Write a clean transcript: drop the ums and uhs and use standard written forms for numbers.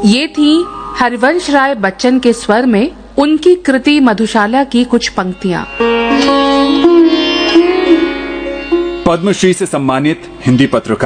ये थी हरिवंश राय बच्चन के स्वर में उनकी कृति मधुशाला की कुछ पंक्तियां। पद्मश्री से सम्मानित हिंदी पत्रकार